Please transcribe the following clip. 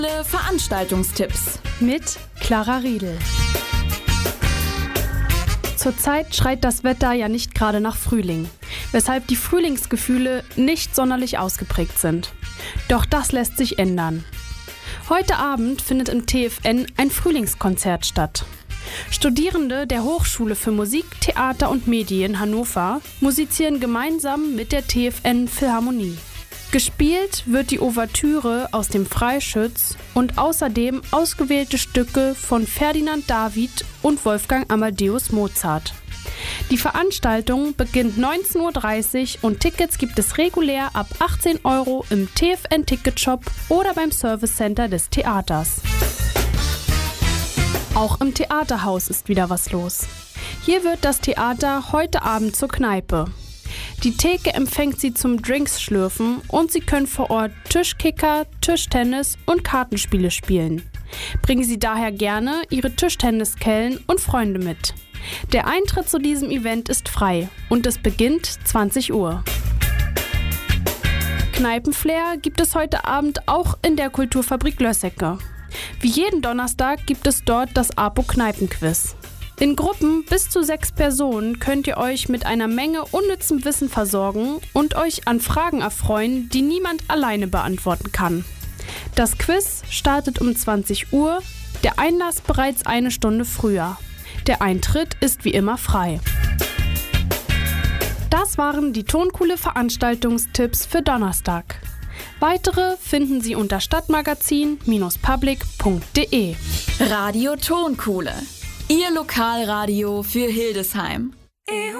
Veranstaltungstipps mit Clara Riedel. Zurzeit schreit das Wetter ja nicht gerade nach Frühling, weshalb die Frühlingsgefühle nicht sonderlich ausgeprägt sind. Doch das lässt sich ändern. Heute Abend findet im TFN ein Frühlingskonzert statt. Studierende der Hochschule für Musik, Theater und Medien Hannover musizieren gemeinsam mit der TFN Philharmonie. Gespielt wird die Ouvertüre aus dem Freischütz und außerdem ausgewählte Stücke von Ferdinand David und Wolfgang Amadeus Mozart. Die Veranstaltung beginnt 19:30 Uhr und Tickets gibt es regulär ab 18 € im TFN-Ticketshop oder beim Servicecenter des Theaters. Auch im Theaterhaus ist wieder was los. Hier wird das Theater heute Abend zur Kneipe. Die Theke empfängt Sie zum Drinks-Schlürfen und Sie können vor Ort Tischkicker, Tischtennis und Kartenspiele spielen. Bringen Sie daher gerne Ihre Tischtenniskellen und Freunde mit. Der Eintritt zu diesem Event ist frei und es beginnt 20 Uhr. Kneipenflair gibt es heute Abend auch in der Kulturfabrik Lössecke. Wie jeden Donnerstag gibt es dort das APO-Kneipenquiz. In Gruppen bis zu 6 Personen könnt ihr euch mit einer Menge unnützem Wissen versorgen und euch an Fragen erfreuen, die niemand alleine beantworten kann. Das Quiz startet um 20 Uhr, der Einlass bereits eine Stunde früher. Der Eintritt ist wie immer frei. Das waren die Tonkuhle Veranstaltungstipps für Donnerstag. Weitere finden Sie unter stadtmagazin-public.de. Radio Tonkuhle, Ihr Lokalradio für Hildesheim.